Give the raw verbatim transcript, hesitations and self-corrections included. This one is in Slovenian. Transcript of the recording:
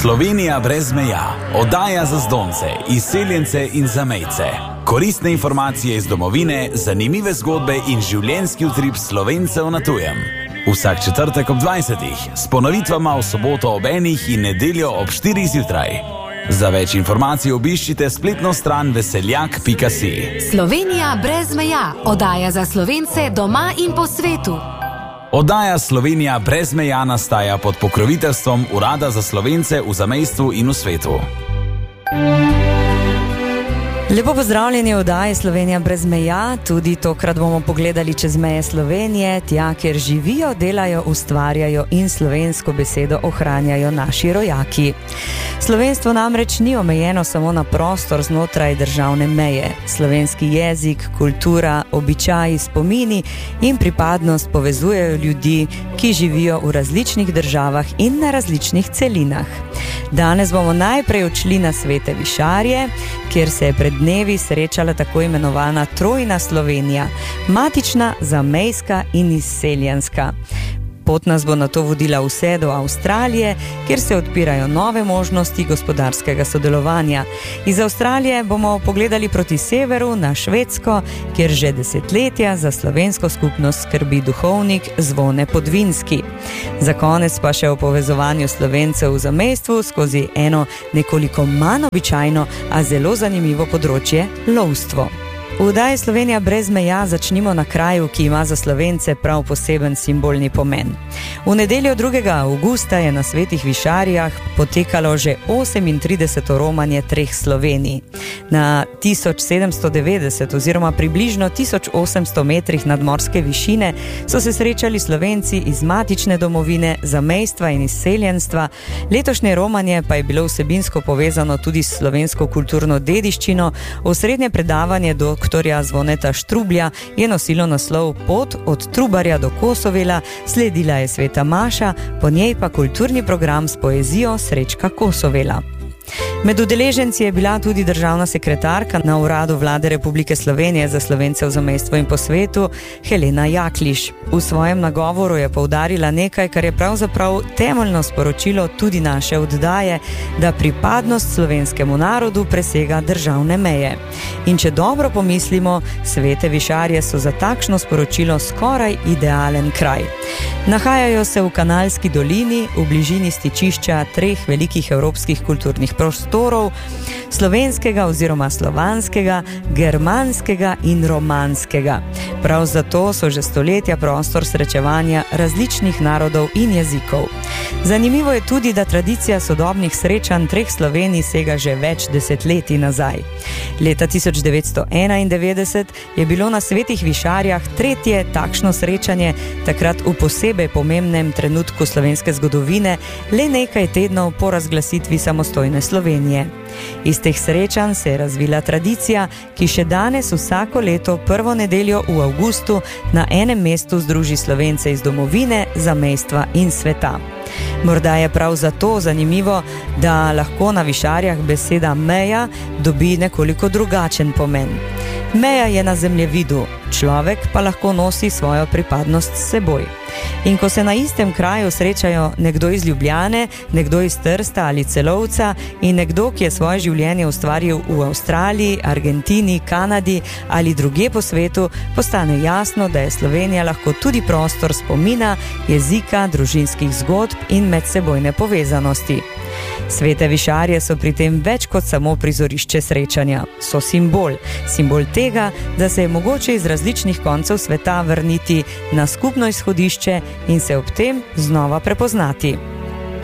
Slovenija brez meja, oddaja za zdomce, izseljence in zamejce. Koristne informacije iz domovine, zanimive zgodbe in življenjski utrip Slovencev na tujem. Vsak četrtek ob dvajsetih, s ponovitvama v soboto ob enih in nedeljo ob štirih zjutraj. Za več informacij obiščite spletno stran veseljak pika si. Slovenija brez meja, oddaja za Slovence doma in po svetu. Oddaja Slovenija brez meja nastaja pod pokroviteljstvom Urada za Slovence v zamejstvu in v svetu. Lepo pozdravljeni v oddaji Slovenija brez meja. Tudi tokrat bomo pogledali čez meje Slovenije, tja, kjer živijo, delajo, ustvarjajo in slovensko besedo ohranjajo naši rojaki. Slovenstvo namreč ni omejeno samo na prostor znotraj državne meje. Slovenski jezik, kultura, običaji, spomini in pripadnost povezujejo ljudi, ki živijo v različnih državah in na različnih celinah. Danes bomo najprej odšli na Svete Višarje, kjer se je pred dnevi srečala tako imenovana Trojna Slovenija, matična, zamejska in izseljenska. Pot nas bo nato vodila vse do Avstralije, kjer se odpirajo nove možnosti gospodarskega sodelovanja. Iz Avstralije bomo pogledali proti severu na Švedsko, kjer že desetletja za slovensko skupnost skrbi duhovnik Zvone Podvinski. Za konec pa še o povezovanju Slovencev v zamejstvu skozi eno nekoliko manj običajno, a zelo zanimivo področje – lovstvo. V oddaji Slovenija brez meja začnimo na kraju, ki ima za Slovence prav poseben simbolni pomen. V nedeljo drugega avgusta je na Svetih Višarjah potekalo že osemintrideseto romanje treh Slovenij. Na tisoč sedemsto devetdeset oziroma približno tisoč osemsto metrih nadmorske višine so se srečali Slovenci iz matične domovine, zamejstva in izseljenstva. Letošnje romanje pa je bilo vsebinsko povezano tudi s slovensko kulturno dediščino. Osrednje predavanje do doktorja Zvoneta Štrublja je nosilo naslov Pot od Trubarja do Kosovela, sledila je Sveta Maša, po njej pa kulturni program s poezijo Srečka Kosovela. Med udeleženci je bila tudi državna sekretarka na Uradu Vlade Republike Slovenije za Slovence v zamejstvu in po svetu, Helena Jakliš. V svojem nagovoru je poudarila nekaj, kar je pravzaprav temeljno sporočilo tudi naše oddaje, da pripadnost slovenskemu narodu presega državne meje. In če dobro pomislimo, Svete Višarje so za takšno sporočilo skoraj idealen kraj. Nahajajo se v Kanalski dolini, v bližini stičišča treh velikih evropskih kulturnih prostorov, slovenskega oziroma slovanskega, germanskega in romanskega. Prav zato so že stoletja prostor srečevanja različnih narodov in jezikov. Zanimivo je tudi, da tradicija sodobnih srečanj treh Slovenij sega že več desetletij nazaj. Leta tisoč devetsto enaindevetdeset je bilo na Svetih Višarjah tretje takšno srečanje, takrat v posebej pomembnem trenutku slovenske zgodovine, le nekaj tednov po razglasitvi samostojne Slovenije. Iz teh srečanj se je razvila tradicija, ki še danes vsako leto prvo nedeljo v avgustu na enem mestu združi Slovence iz domovine, zamejstva in sveta. Morda je prav zato zanimivo, da lahko na Višarjah beseda meja dobi nekoliko drugačen pomen. Meja je na zemljevidu, človek pa lahko nosi svojo pripadnost s seboj. In ko se na istem kraju srečajo nekdo iz Ljubljane, nekdo iz Trsta ali Celovca in nekdo, ki je svoje življenje ustvaril v Avstraliji, Argentini, Kanadi ali drugje po svetu, postane jasno, da je Slovenija lahko tudi prostor spomina, jezika, družinskih zgodb in medsebojne povezanosti. Svete Višarje so pri tem več kot samo prizorišče srečanja. So simbol. Simbol tega, da se je mogoče iz različnih koncev sveta vrniti na skupno izhodišče in se ob tem znova prepoznati.